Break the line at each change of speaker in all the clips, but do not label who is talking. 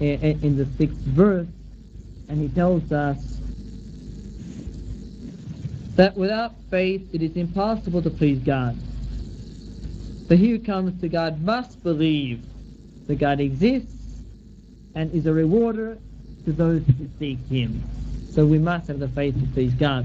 in the 6th verse, and he tells us that without faith it is impossible to please God. For he who comes to God must believe that God exists and is a rewarder to those who seek him. So we must have the faith to please God.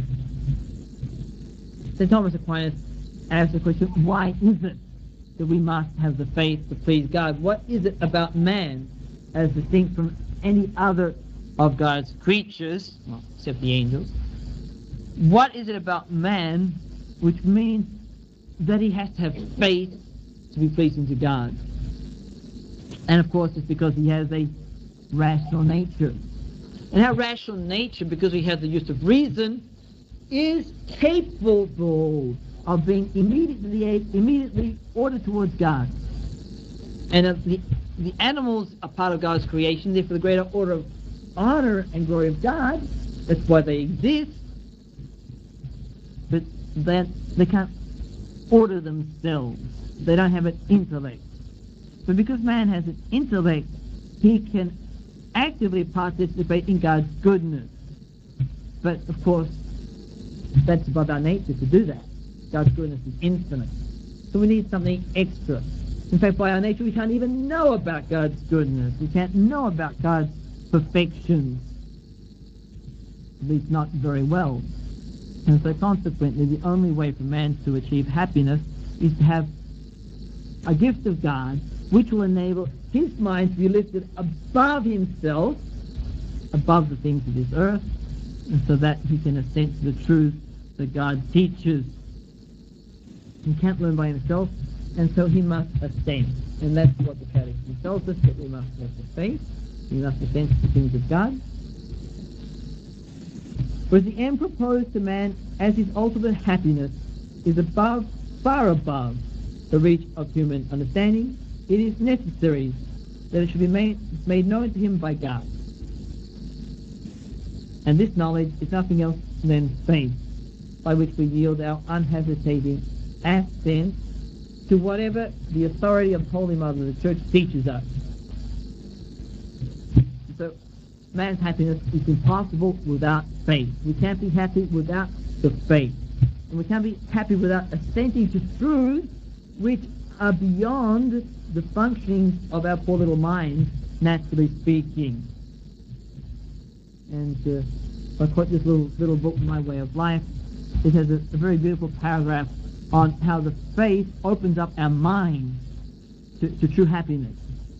St. Thomas Aquinas asked the question, why is it that we must have the faith to please God? What is it about man, as distinct from any other of God's creatures, well, except the angels? What is it about man which means that he has to have faith to be pleasing to God? And of course it's because he has a rational nature. And our rational nature, because we have the use of reason, is capable of being immediately ordered towards God. And the animals are part of God's creation, therefore the greater order of honor and glory of God. That's why they exist. But they can't order themselves. They don't have an intellect. But because man has an intellect, he can actively participate in God's goodness. But of course, that's above our nature to do that. God's goodness is infinite. So we need something extra. In fact, by our nature, we can't even know about God's goodness. We can't know about God's perfections. At least not very well. And so consequently, the only way for man to achieve happiness is to have a gift of God which will enable his mind to be lifted above himself, above the things of this earth, and so that he can assent to the truth that God teaches. He can't learn by himself, and so he must assent. And that's what the Catechism tells us, that we must have the faith, we must assent to the things of God. Whereas the end proposed to man as his ultimate happiness is above, far above, the reach of human understanding, it is necessary that it should be made known to him by God. And this knowledge is nothing else than faith, by which we yield our unhesitating assent to whatever the authority of Holy Mother the Church teaches us. So man's happiness is impossible without faith. We can't be happy without the faith. And we can't be happy without assenting to truths which are beyond the functionings of our poor little minds, naturally speaking. And if I quote this little book, My Way of Life, it has a very beautiful paragraph on how the faith opens up our mind to true happiness.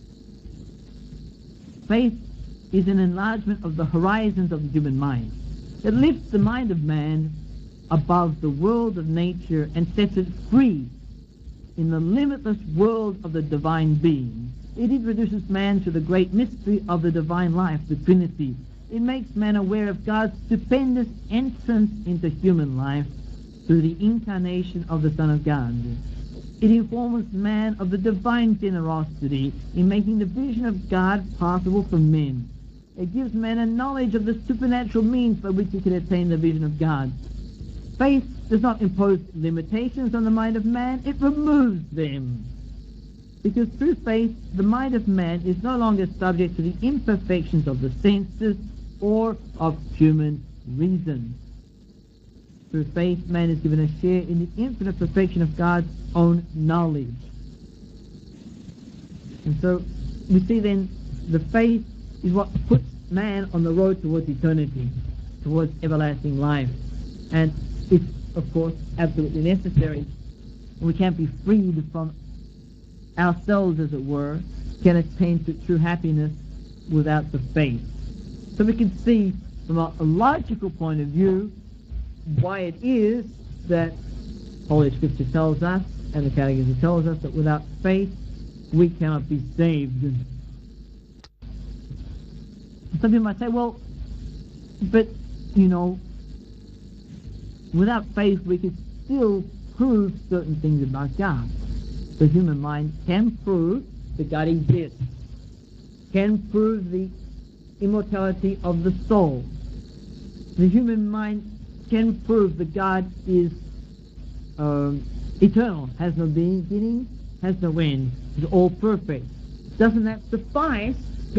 Faith is an enlargement of the horizons of the human mind. It lifts the mind of man above the world of nature and sets it free in the limitless world of the divine being. It introduces man to the great mystery of the divine life, the Trinity. It makes man aware of God's stupendous entrance into human life through the incarnation of the Son of God. It informs man of the divine generosity in making the vision of God possible for men. It gives man a knowledge of the supernatural means by which he can attain the vision of God. Faith does not impose limitations on the mind of man, it removes them. Because through faith, the mind of man is no longer subject to the imperfections of the senses or of human reason. Through faith, man is given a share in the infinite perfection of God's own knowledge. And so we see then the faith is what puts man on the road towards eternity, towards everlasting life. And it's, of course, absolutely necessary. We can't be freed from ourselves, as it were, can attain to true happiness without the faith. So we can see from a logical point of view why it is that Holy Scripture tells us, and the Catechism tells us, that without faith we cannot be saved. Some people might say, well, but, without faith we can still prove certain things about God. The human mind can prove that God exists, can prove the immortality of the soul. The human mind can prove that God is eternal, has no beginning, has no end, is all perfect. Doesn't that suffice